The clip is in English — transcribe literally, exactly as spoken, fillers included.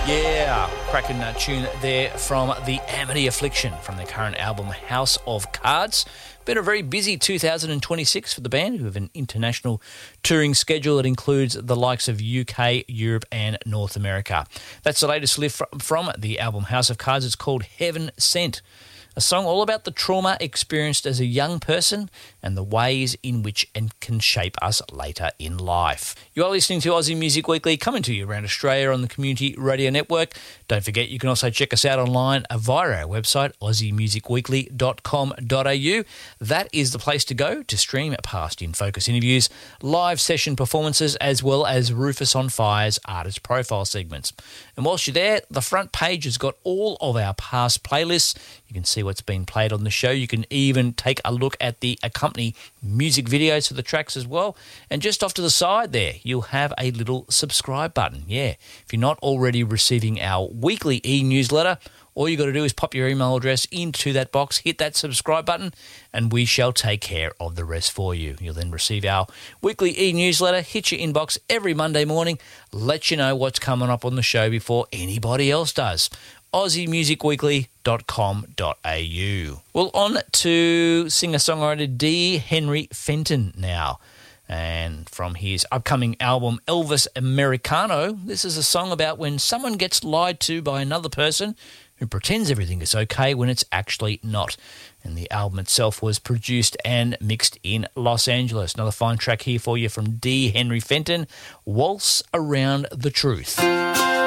Yeah, cracking uh, tune there from the Amity Affliction from their current album House of Cards. Been a very busy two thousand twenty-six for the band, who have an international touring schedule that includes the likes of U K, Europe and North America. That's the latest lift from the album House of Cards. It's called Heaven Sent, a song all about the trauma experienced as a young person and the ways in which it can shape us later in life. You are listening to Aussie Music Weekly, coming to you around Australia on the Community Radio Network. Don't forget, you can also check us out online via our website, aussie music weekly dot com dot a u. That is the place to go to stream past In Focus interviews, live session performances, as well as Rufus on Fire's artist profile segments. And whilst you're there, the front page has got all of our past playlists. You can see what's been played on the show. You can even take a look at the accompanying music videos for the tracks as well. And just off to the side there, you'll have a little subscribe button. Yeah, if you're not already receiving our weekly e-newsletter, all you got to do is pop your email address into that box, hit that subscribe button, and we shall take care of the rest for you. You'll then receive our weekly e-newsletter, hit your inbox every Monday morning, let you know what's coming up on the show before anybody else does. aussie music weekly dot com dot a u. Well, on to singer-songwriter Dee Henry Fenton now. And from his upcoming album Elvis Americano, this is a song about when someone gets lied to by another person who pretends everything is okay when it's actually not. And the album itself was produced and mixed in Los Angeles. Another fine track here for you from Dee Henry Fenton, Waltz Around the Truth.